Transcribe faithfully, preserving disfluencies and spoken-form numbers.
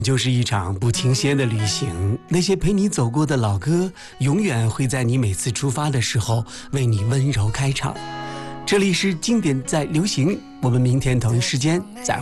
就是一场不停歇的旅行，那些陪你走过的老歌，永远会在你每次出发的时候为你温柔开场。这里是经典在流行，我们明天同一时间再会。